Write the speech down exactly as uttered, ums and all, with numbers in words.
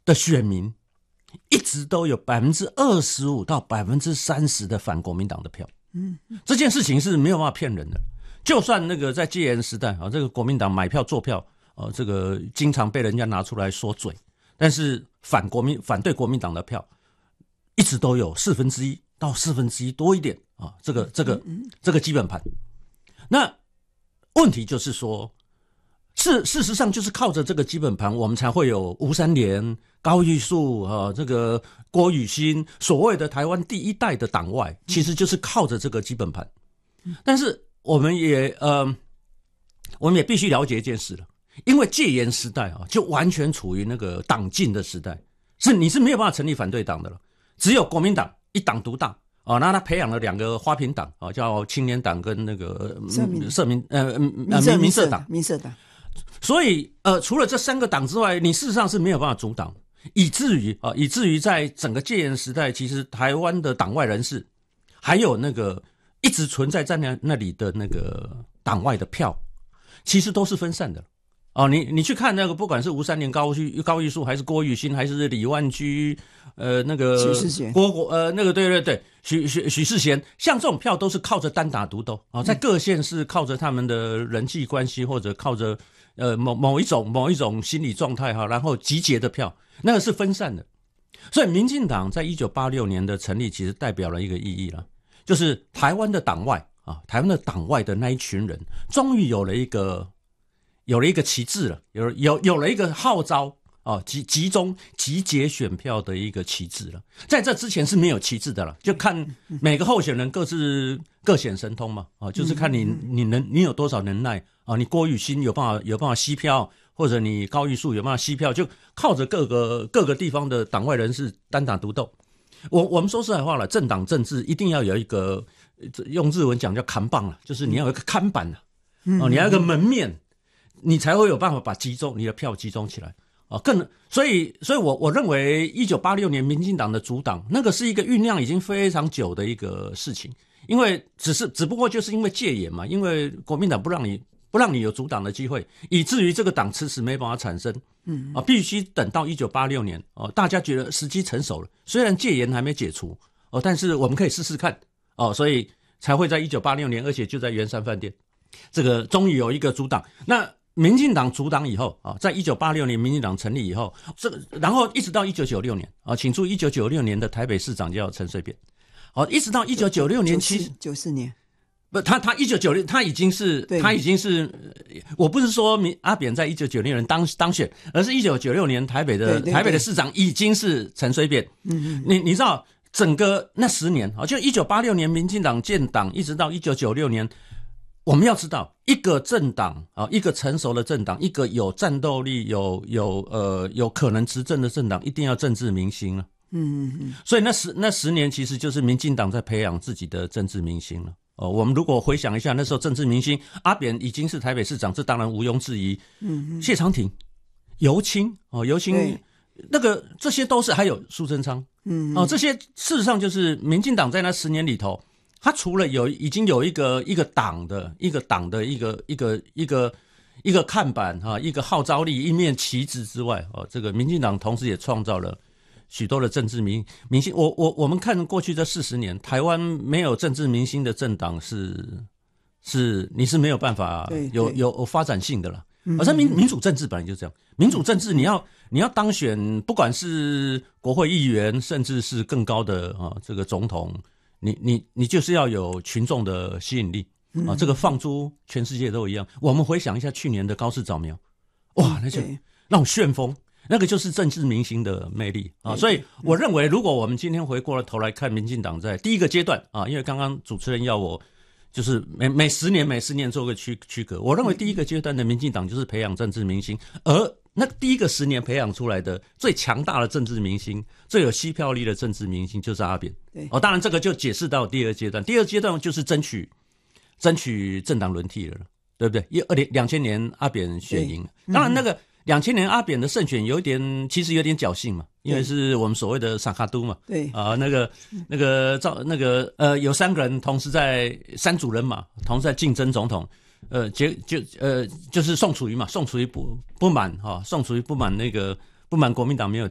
的选民一直都有百分之二十五到百分之三十的反国民党的票。嗯，这件事情是没有办法骗人的。就算那个在戒严时代啊，这个国民党买票做票，呃、啊，这个经常被人家拿出来说嘴，但是反国民反对国民党的票一直都有四分之一到四分之一多一点啊，这个这个这个基本盘。那问题就是说，事事实上就是靠着这个基本盘，我们才会有吴三连、高玉树啊，这个郭雨新，所谓的台湾第一代的党外，其实就是靠着这个基本盘。但是我们也呃，我们也必须了解一件事了，因为戒严时代啊，就完全处于那个党禁的时代，是你是没有办法成立反对党的了，只有国民党一党独大。哦，那他培养了两个花瓶党啊，叫青年党跟那个社民呃民民社党民社党。 所以呃，除了这三个党之外，你事实上是没有办法阻挡，以至于啊，以至于在整个戒严时代，其实台湾的党外人士，还有那个一直存在在那那里的那个党外的票，其实都是分散的。哦，你你去看那个，不管是吴三连、高玉高玉树，还是郭雨新，还是李万居，呃，那个许世贤， 郭国呃，那个对对对，许许许世贤，像这种票都是靠着单打独斗啊、哦，在各县市靠着他们的人际关系，或者靠着呃某某一种某一种心理状态哈，然后集结的票，那个是分散的。所以民进党在一九八六年的成立，其实代表了一个意义了，就是台湾的党外啊，台湾的党外的那一群人，终于有了一个。有了一个旗帜了，有有有了一个号召哦，集集中集结选票的一个旗帜了。在这之前是没有旗帜的了，就看每个候选人各自各显神通嘛，哦，就是看你你能你有多少能耐啊，你郭雨新有办法有办法吸票，或者你高玉树有办法吸票，就靠着各个各个地方的党外人士单打独斗。我我们说实在话了，政党政治一定要有一个用日文讲叫看板了，就是你要有一个看板了，哦，你要有一个门面。你才会有办法把集中你的票集中起来啊！更所以，所以我我认为，一九八六年民进党的主党那个是一个酝酿已经非常久的一个事情，因为只是只不过就是因为戒严嘛，因为国民党不让你不让你有主党的机会，以至于这个党迟迟没办法产生，嗯啊，必须等到一九八六年哦，大家觉得时机成熟了，虽然戒严还没解除哦，但是我们可以试试看哦，所以才会在一九八六年，而且就在圆山饭店，这个终于有一个主党那。民进党主党以后啊，在一九八六年民进党成立以后，这个然后一直到一九九六年啊，请注意一九九六年的台北市长叫陈水扁，好，一直到一九九六年其实九四年， 不，他他一九九六他已经是他已经是，我不是说民阿扁在一九九六年当当选，而是一九九六年台北的对对对台北的市长已经是陈水扁，嗯嗯，你你知道整个那十年啊，就一九八六年民进党建党，一直到一九九六年。我们要知道，一个政党啊，一个成熟的政党，一个有战斗力、有有呃有可能执政的政党，一定要政治明星了。嗯嗯嗯。所以那十那十年，其实就是民进党在培养自己的政治明星了。哦，我们如果回想一下，那时候政治明星阿扁已经是台北市长，这当然毋庸置疑。嗯嗯。谢长廷、尤清哦，尤清那个这些都是，还有苏贞昌。嗯。哦，这些事实上就是民进党在那十年里头。他除了有已经有一个一个党的一个党的一个一个一个一个看板哈，一个号召力，一面旗帜之外，哦，这个民进党同时也创造了许多的政治明明星。我我我们看过去这四十年，台湾没有政治明星的政党是是你是没有办法有有有发展性的了。而且民民主政治本来就这样，民主政治你要你要当选，不管是国会议员，甚至是更高的啊这个总统。你你你就是要有群众的吸引力啊！这个放诸全世界都一样。我们回想一下去年的高市早苗，哇，那就那种旋风，那个就是政治明星的魅力啊！所以我认为，如果我们今天回过了头来看民进党在第一个阶段啊，因为刚刚主持人要我就是每每十年每十年做个区区隔，我认为第一个阶段的民进党就是培养政治明星，而那第一个十年培养出来的最强大的政治明星，最有吸票力的政治明星就是阿扁。对，哦，当然这个就解释到第二阶段，第二阶段就是争取争取政党轮替了，对不对？一二零两千年阿扁选赢，当然那个两千年阿扁的胜选有一点，其实有点侥幸嘛，因为是我们所谓的萨卡都嘛。对啊、呃，那个那个赵那个呃，有三个人同时在三组人马同时在竞争总统。呃，结就呃，就是宋楚瑜嘛，宋楚瑜不不满哈、哦，宋楚瑜不满那个不满国民党没有